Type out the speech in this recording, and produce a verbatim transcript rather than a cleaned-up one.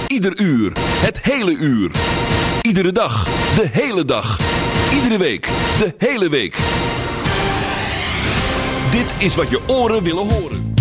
Ieder uur, het hele uur. Iedere dag, de hele dag. Iedere week, de hele week. Dit is wat je oren willen horen.